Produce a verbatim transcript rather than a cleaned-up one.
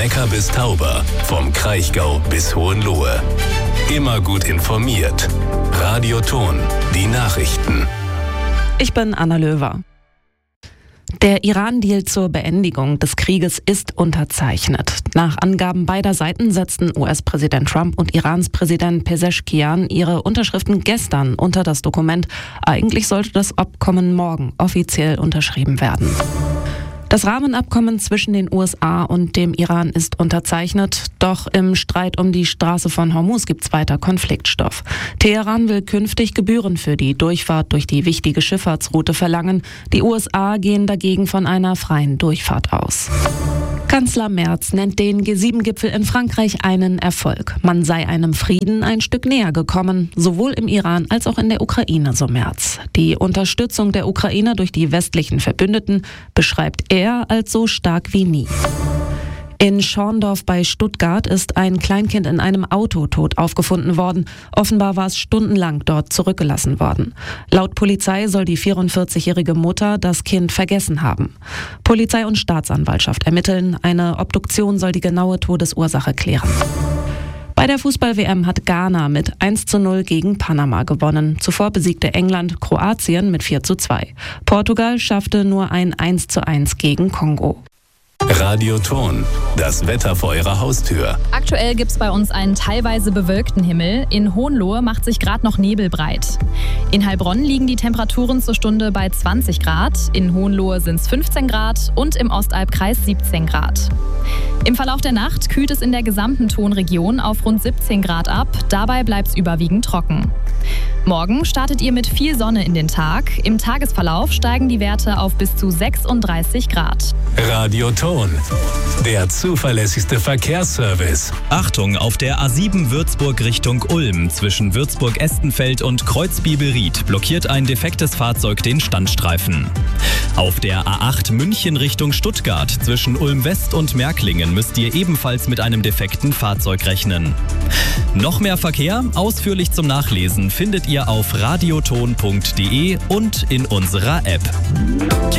Neckar bis Tauber, vom Kraichgau bis Hohenlohe. Immer gut informiert. Radio Ton, die Nachrichten. Ich bin Anna Löwer. Der Iran-Deal zur Beendigung des Krieges ist unterzeichnet. Nach Angaben beider Seiten setzten U S-Präsident Trump und Irans Präsident Pezeshkian ihre Unterschriften gestern unter das Dokument. Eigentlich sollte das Abkommen morgen offiziell unterschrieben werden. Das Rahmenabkommen zwischen den U S A und dem Iran ist unterzeichnet, doch im Streit um die Straße von Hormuz gibt es weiter Konfliktstoff. Teheran will künftig Gebühren für die Durchfahrt durch die wichtige Schifffahrtsroute verlangen. Die U S A gehen dagegen von einer freien Durchfahrt aus. Kanzler Merz nennt den G sieben Gipfel in Frankreich einen Erfolg. Man sei einem Frieden ein Stück näher gekommen, sowohl im Iran als auch in der Ukraine, so Merz. Die Unterstützung der Ukraine durch die westlichen Verbündeten beschreibt er als so stark wie nie. In Schorndorf bei Stuttgart ist ein Kleinkind in einem Auto tot aufgefunden worden. Offenbar war es stundenlang dort zurückgelassen worden. Laut Polizei soll die vierundvierzigjährige Mutter das Kind vergessen haben. Polizei und Staatsanwaltschaft ermitteln. Eine Obduktion soll die genaue Todesursache klären. Bei der Fußball-W M hat Ghana mit eins zu null gegen Panama gewonnen. Zuvor besiegte England Kroatien mit vier zu zwei. Portugal schaffte nur ein eins zu eins gegen Kongo. Radio Ton, das Wetter vor Ihrer Haustür. Aktuell gibt es bei uns einen teilweise bewölkten Himmel. In Hohenlohe macht sich gerade noch Nebel breit. In Heilbronn liegen die Temperaturen zur Stunde bei zwanzig Grad. In Hohenlohe sind es fünfzehn Grad und im Ostalbkreis siebzehn Grad. Im Verlauf der Nacht kühlt es in der gesamten Tonregion auf rund siebzehn Grad ab. Dabei bleibt es überwiegend trocken. Morgen startet ihr mit viel Sonne in den Tag. Im Tagesverlauf steigen die Werte auf bis zu sechsunddreißig Grad. Radio Ton, der zuverlässigste Verkehrsservice. Achtung, auf der A sieben Würzburg Richtung Ulm zwischen Würzburg-Estenfeld und Kreuzbibelried blockiert ein defektes Fahrzeug den Standstreifen. Auf der A acht München Richtung Stuttgart zwischen Ulm-West und Märklingen müsst ihr ebenfalls mit einem defekten Fahrzeug rechnen. Noch mehr Verkehr, ausführlich zum Nachlesen, findet ihr auf radioton punkt de und in unserer App.